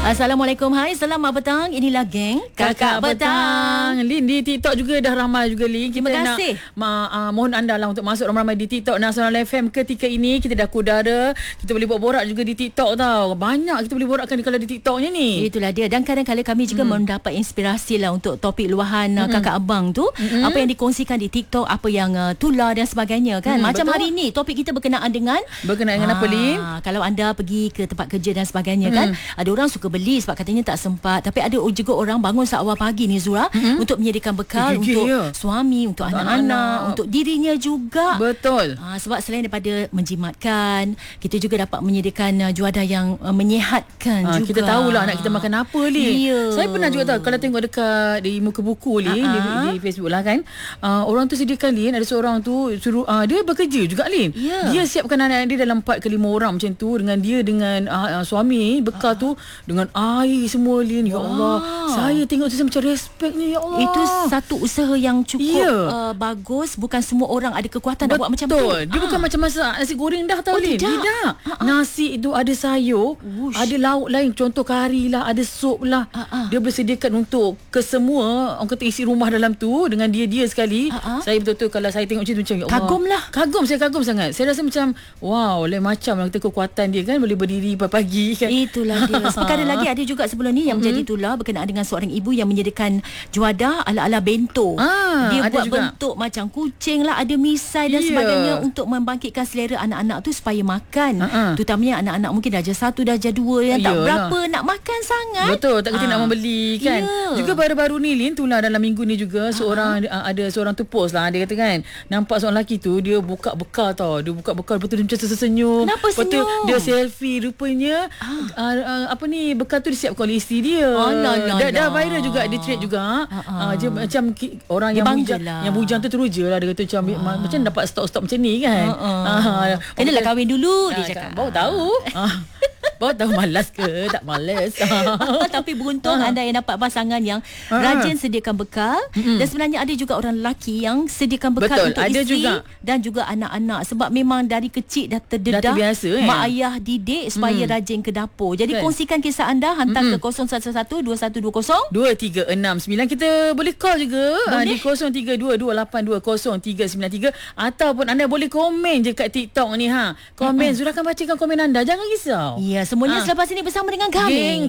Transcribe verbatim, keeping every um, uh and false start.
Assalamualaikum, hai, selamat petang. Inilah geng Kakak, Kakak Petang. Petang. Lin, di TikTok juga dah ramai juga, Lin. Kita Terima kasih. Nak, ma, uh, mohon anda lah untuk masuk ramai-ramai di TikTok Nasional F M ketika ini. Kita dah kudara. Kita boleh buat borak juga di TikTok tau. Banyak kita boleh borakkan kalau di TikToknya ni. Itulah dia. Dan kadang-kadang kami juga hmm. mendapat inspirasi lah untuk topik luahan hmm. kakak abang tu. Hmm. Apa yang dikongsikan di TikTok, apa yang uh, tular dan sebagainya kan. Hmm, Macam betul. Hari ni topik kita berkenaan dengan Berkenaan dengan aa, apa, Lin? Kalau anda pergi ke tempat kerja dan sebagainya hmm. kan, ada orang suka beli sebab katanya tak sempat. Tapi ada juga orang bangun seawal pagi ni, Zura, hmm. untuk menyediakan bekal Gigi, untuk ya. suami, untuk untuk anak-anak, anak. untuk dirinya juga. Betul. Aa, sebab selain daripada menjimatkan, kita juga dapat menyediakan uh, juadah yang uh, menyihatkan Aa, juga. Kita tahulah anak kita makan apa, Lin. Ya. Saya pernah juga tahu, kalau tengok dekat di muka buku, Lin, di, di Facebook lah kan, uh, orang tu sediakan, Lin, ada seorang tu suruh uh, dia bekerja juga, Lin. Ya. Dia siapkan anak dia dalam empat ke lima orang macam tu, dengan dia dengan uh, uh, suami bekal uh-huh. tu dengan air semua, Lin. Ya wow. Allah, saya tengok tu saya macam respeknya, ya Allah. Itu satu usaha yang cukup yeah. uh, bagus. Bukan semua orang ada kekuatan Betul. nak buat macam tu. Dia ah. bukan macam masak nasi goreng dah tau, oh, Lin. Tidak, tidak. Ah, Nasi itu ada sayur, Ush. ada lauk lain, contoh kari lah, ada sup lah. Ah, ah. Dia boleh sediakan untuk kesemua, orang kata isi rumah dalam tu dengan dia-dia sekali. Ah, ah. Saya betul-betul kalau saya tengok macam tu macam, ya Allah, kagum lah. Kagum, saya kagum sangat. Saya rasa macam wow, lain macam lah kita kekuatan dia kan, boleh berdiri pagi-pagi kan. Itulah dia. Sekali lagi ada juga sebelum ni yang mm-hmm. menjadi tular berkenaan dengan seorang ibu yang menyediakan juadah ala-ala bento. Ah, dia buat juga bentuk macam kucing lah, ada misai dan yeah. sebagainya untuk membangkitkan selera anak-anak tu supaya makan. Uh-uh. Terutamanya anak-anak mungkin darjah satu, darjah dua yang tak Yalah. berapa nak makan sangat. Betul, tak kena ah. nak membeli kan. Yeah. Juga baru-baru ni, Lin, tular dalam minggu ni juga uh-huh. seorang uh, ada seorang tu post lah, dia kata kan, nampak seorang lelaki tu dia buka bekal tau. Dia buka bekal, lepas tu dia macam tersenyum. Kenapa senyum? Lepas tu dia selfie, rupanya ah. uh, uh, apa ni, bekal tu disiapkan oleh isteri dia. Oh, lah, lah, dah, dah lah. viral juga, dia trade juga. Uh-huh. Uh, dia macam ki, orang dia yang bujang, lah. yang bujang tu teruja lah, dia kata macam uh. macam dapat stok-stok macam ni kan. Uh-uh. Uh, Kenalah kahwin dulu, uh, dia cakap. Baru tahu. uh. Baru tahu malas ke? Tak malas. Tapi beruntung uh-huh. anda yang dapat pasangan yang uh-huh. rajin sediakan bekal. Mm-hmm. Dan sebenarnya ada juga orang lelaki yang sediakan bekal Betul, untuk ada isteri juga. Dan juga anak-anak. Sebab memang dari kecil dah terdedah dah terbiasa, mak eh? ayah didik supaya mm. rajin ke dapur. Jadi okay. kongsikan kisah anda, hantar mm-hmm. ke kosong satu satu dua satu dua kosong dua tiga enam sembilan. Kita boleh call juga boleh. di kosong tiga dua dua lapan dua kosong tiga sembilan tiga, ataupun anda boleh komen je kat TikTok ni ha. Komen, mm-hmm. Zura akan bacakan komen anda. Jangan risau. Ya, semuanya ha. selepas ini bersama dengan kami. Geng